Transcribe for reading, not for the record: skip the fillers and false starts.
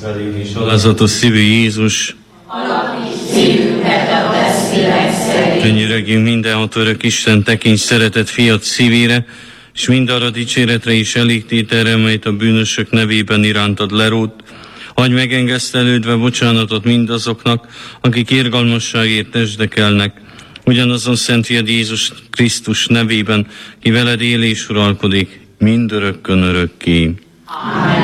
Velünk is alázatos szívű Jézus, alapíts szívünket a te szíved szerint. könyörögjünk mindenható örök Isten, tekints szeretett fiat szívére, és mindarra dicséretre is elégtételre, melyet a bűnösök nevében irántad lerótt. Hagy megengesztelődve bocsánatot mindazoknak, akik irgalmasságért testdekelnek, ugyanazon Szent Fiad Jézus Krisztus nevében, ki veled él és uralkodik mindörökkön örökké. Amen.